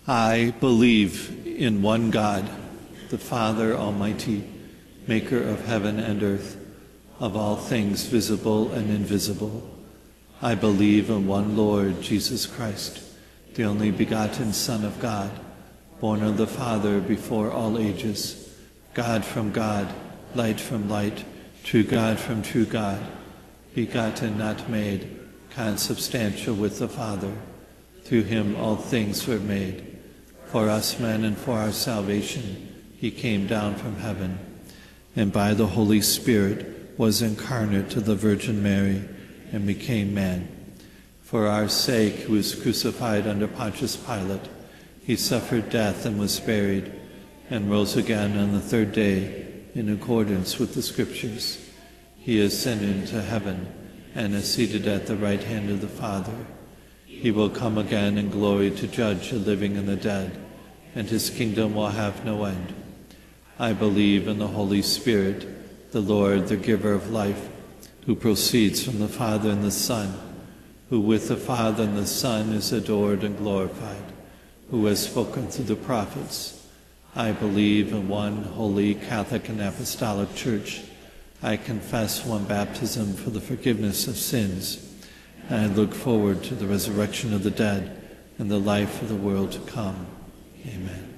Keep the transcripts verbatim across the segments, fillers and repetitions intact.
I believe in one God, the Father Almighty, maker of heaven and earth, of all things visible and invisible. I believe in one Lord, Jesus Christ, the only begotten Son of God, born of the Father before all ages, God from God, light from light, true God from true God, begotten, not made, consubstantial with the Father. Through him all things were made. For us men and for our salvation he came down from heaven, and by the Holy Spirit was incarnate to the Virgin Mary and became man. For our sake, he was crucified under Pontius Pilate. He suffered death and was buried, and rose again on the third day in accordance with the Scriptures. He ascended into heaven and is seated at the right hand of the Father. He will come again in glory to judge the living and the dead, and his kingdom will have no end. I believe in the Holy Spirit, the Lord, the giver of life, who proceeds from the Father and the Son, who with the Father and the Son is adored and glorified, who has spoken through the prophets. I believe in one holy, Catholic, and Apostolic Church. I confess one baptism for the forgiveness of sins, and I look forward to the resurrection of the dead and the life of the world to come. Amen.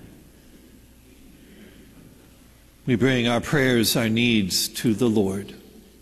We bring our prayers, our needs to the Lord.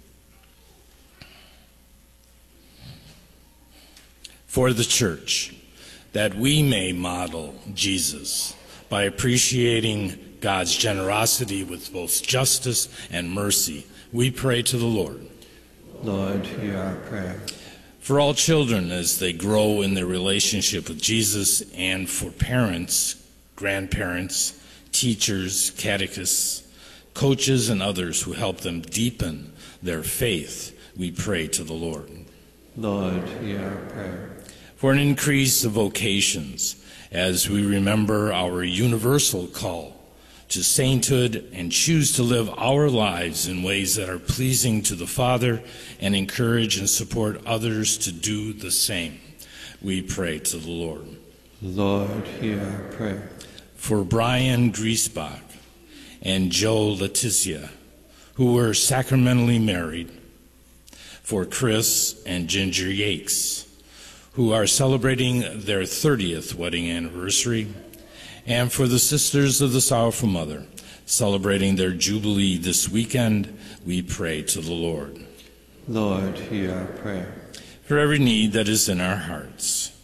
For the Church, that we may model Jesus by appreciating God's generosity with both justice and mercy, we pray to the Lord. Lord, hear our prayer. For all children as they grow in their relationship with Jesus, and for parents, grandparents, teachers, catechists, coaches, and others who help them deepen their faith, we pray to the Lord. Lord, hear our prayer. For an increase of vocations as we remember our universal call to sainthood and choose to live our lives in ways that are pleasing to the Father and encourage and support others to do the same, we pray to the Lord. Lord, hear our prayer. For Brian Griesbach and Joe Leticia, who were sacramentally married, for Chris and Ginger Yakes, who are celebrating their thirtieth wedding anniversary, and for the Sisters of the Sorrowful Mother, celebrating their Jubilee this weekend, we pray to the Lord. Lord, hear our prayer. For every need that is in our hearts,